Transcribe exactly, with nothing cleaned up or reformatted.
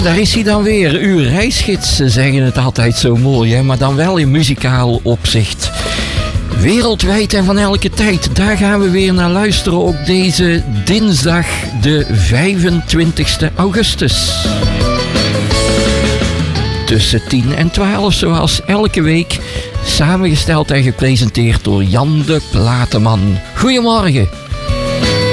daar is hij dan weer. Uw reisgids, ze zeggen het altijd zo mooi, hè? Maar dan wel in muzikaal opzicht. Wereldwijd en van elke tijd, daar gaan we weer naar luisteren op deze dinsdag, de vijfentwintigste augustus. Tussen tien en twaalf, zoals elke week, samengesteld en gepresenteerd door Jan de Plateman. Goedemorgen.